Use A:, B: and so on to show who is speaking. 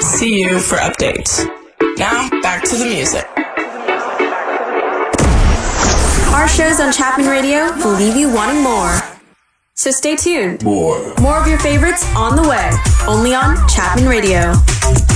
A: see you for updates. Now, back to the music.
B: Our shows on Chapman Radio will leave you wanting more. So stay tuned. More of your favorites on the way, only on Chapman Radio.